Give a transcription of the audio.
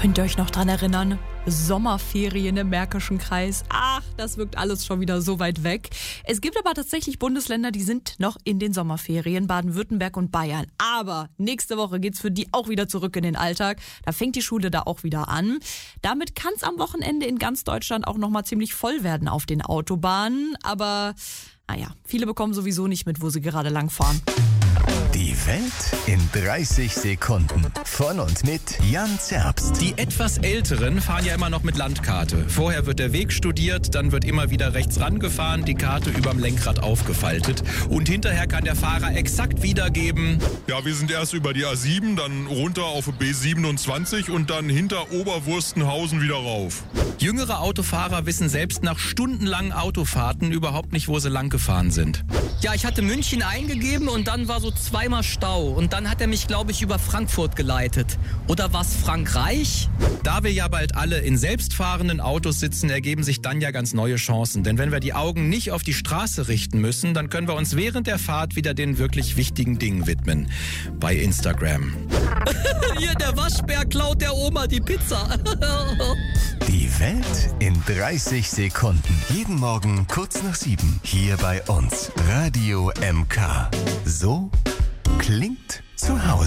Könnt ihr euch noch dran erinnern? Sommerferien im Märkischen Kreis. Ach, das wirkt alles schon wieder so weit weg. Es gibt aber tatsächlich Bundesländer, die sind noch in den Sommerferien. Baden-Württemberg und Bayern. Aber nächste Woche geht's für die auch wieder zurück in den Alltag. Da fängt die Schule da auch wieder an. Damit kann's am Wochenende in ganz Deutschland auch nochmal ziemlich voll werden auf den Autobahnen. Aber naja, viele bekommen sowieso nicht mit, wo sie gerade lang fahren. Die Welt in 30 Sekunden. Von und mit Jan Zerbst. Die etwas Älteren fahren ja immer noch mit Landkarte. Vorher wird der Weg studiert, dann wird immer wieder rechts rangefahren, die Karte überm Lenkrad aufgefaltet. Und hinterher kann der Fahrer exakt wiedergeben. Ja, wir sind erst über die A7, dann runter auf B27 und dann hinter Oberwurstenhausen wieder rauf. Jüngere Autofahrer wissen selbst nach stundenlangen Autofahrten überhaupt nicht, wo sie lang gefahren sind. Ja, ich hatte München eingegeben und dann war so zweimal Stau. Und dann hat er mich, glaube ich, über Frankfurt geleitet. Oder was, Frankreich? Da wir ja bald alle in selbstfahrenden Autos sitzen, ergeben sich dann ja ganz neue Chancen. Denn wenn wir die Augen nicht auf die Straße richten müssen, dann können wir uns während der Fahrt wieder den wirklich wichtigen Dingen widmen. Bei Instagram. Hier, der Waschbär klaut der Oma die Pizza. Die Welt in 30 Sekunden. Jeden Morgen kurz nach 7. Hier bei uns. Radio MK. So klingt zu Hause.